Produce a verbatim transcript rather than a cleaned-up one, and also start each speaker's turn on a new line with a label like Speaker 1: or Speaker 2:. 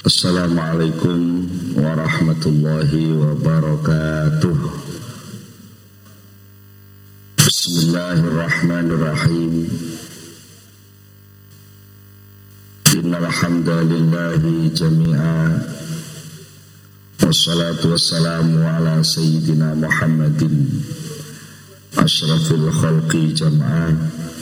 Speaker 1: Assalamualaikum warahmatullahi wabarakatuh. Bismillahirrahmanirrahim. Innal hamdalillahi jami'a. Wassalatu wassalamu ala sayyidina Muhammadin asyrafil khalqi jam'a